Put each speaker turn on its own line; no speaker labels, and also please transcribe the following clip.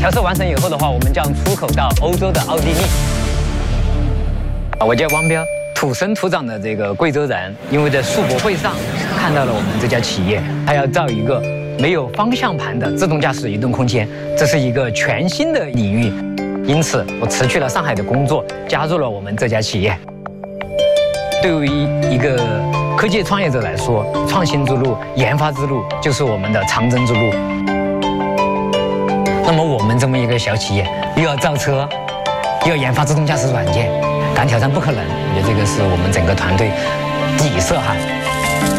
调色完成以后的话，我们将出口到欧洲的奥地利。我叫汪彪，土生土长的这个贵州人，因为在世博会上看到了我们这家企业，它要造一个没有方向盘的自动驾驶移动空间，这是一个全新的领域。因此，我辞去了上海的工作，加入了我们这家企业。对于一个科技创业者来说，创新之路、研发之路就是我们的长征之路。那么我们这么一个小企业，又要造车，又要研发自动驾驶软件，敢挑战不可能。我觉得这个是我们整个团队底色哈。